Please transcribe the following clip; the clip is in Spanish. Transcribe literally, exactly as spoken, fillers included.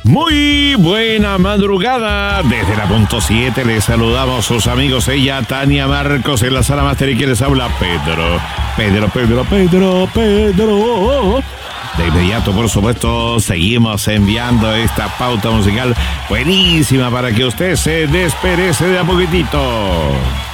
Muy buena madrugada. Desde la punto siete les saludamos sus amigos. Ella, Tania Marcos, en la sala máster, y que les habla Pedro. Pedro, Pedro, Pedro, Pedro. De inmediato, por supuesto, seguimos enviando esta pauta musical buenísima para que usted se desperece de a poquitito.